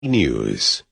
News.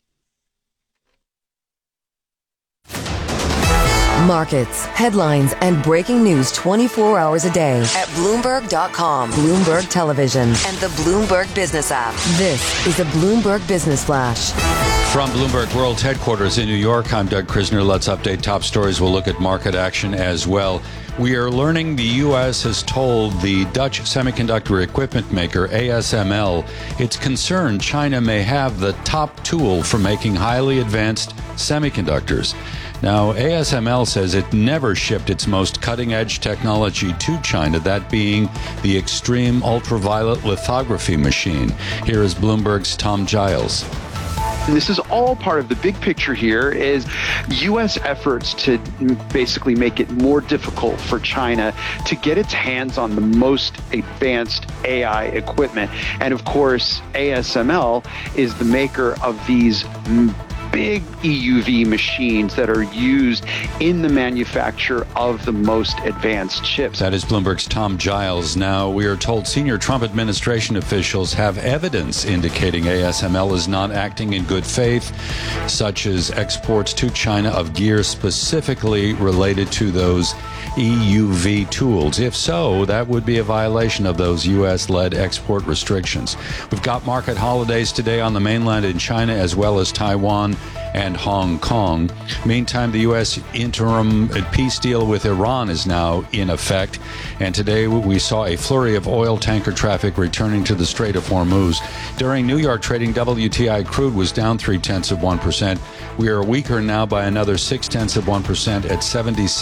Markets, headlines, and breaking news 24 hours a day at Bloomberg.com, Bloomberg Television, and the Bloomberg Business app. This is a Bloomberg Business Flash. From Bloomberg World Headquarters in New York, I'm Doug Krisner. Let's update top stories. We'll look at market action as well. We are learning the U.S. has told the Dutch semiconductor equipment maker ASML it's concerned China may have the top tool for making highly advanced semiconductors. Now, ASML says it never shipped its most cutting-edge technology to China, that being the extreme ultraviolet lithography machine. Here is Bloomberg's Tom Giles. And this is all part of the big picture here is U.S. efforts to basically make it more difficult for China to get its hands on the most advanced AI equipment. And of course, ASML is the maker of these big EUV machines that are used in the manufacture of the most advanced chips. That is Bloomberg's Tom Giles. Now, we are told senior Trump administration officials have evidence indicating ASML is not acting in good faith, such as exports to China of gear specifically related to those EUV tools. If so, that would be a violation of those U.S.-led export restrictions. We've got market holidays today on the mainland in China as well as Taiwan and Hong Kong. Meantime, the U.S. interim peace deal with Iran is now in effect. And today we saw a flurry of oil tanker traffic returning to the Strait of Hormuz. During New York trading, WTI crude was down 0.3%. We are weaker now by another 0.6% at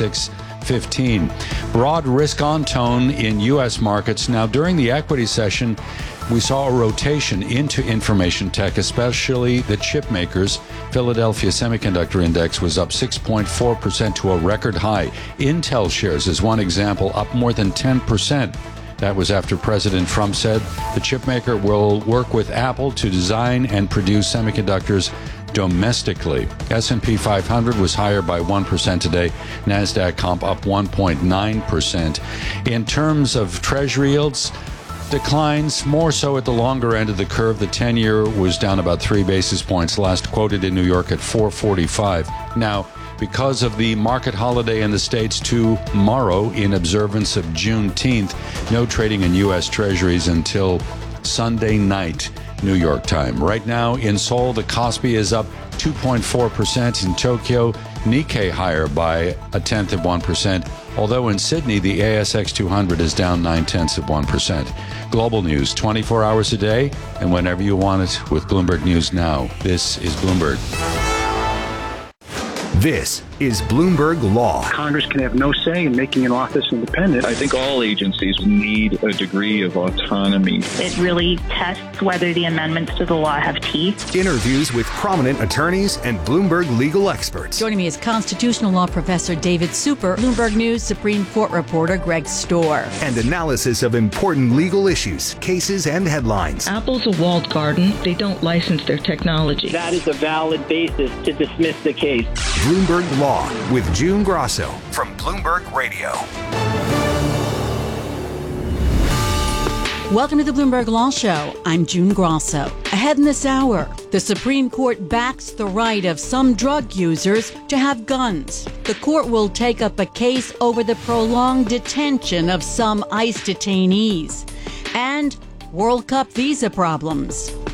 76.15. Broad risk-on tone in U.S. markets. Now, during the equity session, we saw a rotation into information tech, especially the chip makers. Philadelphia Semiconductor Index was up 6.4% to a record high. Intel shares, as one example, up more than 10%. That was after President Trump said the chipmaker will work with Apple to design and produce semiconductors domestically. S&P 500 was higher by 1% today. NASDAQ comp up 1.9%. In terms of Treasury yields, declines more so at the longer end of the curve. The 10-year was down about 3 basis points, last quoted in New York at 4.45. Now, because of the market holiday in the States tomorrow in observance of Juneteenth, no trading in U.S. Treasuries until Sunday night, New York time. Right now in Seoul, the Kospi is up 2.4%. In Tokyo, Nikkei higher by 0.1%. Although in Sydney, the ASX 200 is down 0.9%. Global news 24 hours a day and whenever you want it with Bloomberg News Now. This is Bloomberg. This is Bloomberg Law. Congress can have no say in making an office independent. I think all agencies need a degree of autonomy. It really tests whether the amendments to the law have teeth. Interviews with prominent attorneys and Bloomberg legal experts. Joining me is constitutional law professor David Super, Bloomberg News Supreme Court reporter Greg Storr. And analysis of important legal issues, cases, and headlines. Apple's a walled garden. They don't license their technology. That is a valid basis to dismiss the case. Bloomberg Law with June Grosso from Bloomberg Radio. Welcome to the Bloomberg Law Show. I'm June Grosso. Ahead in this hour, the Supreme Court backs the right of some drug users to have guns. The court will take up a case over the prolonged detention of some ICE detainees. And World Cup visa problems.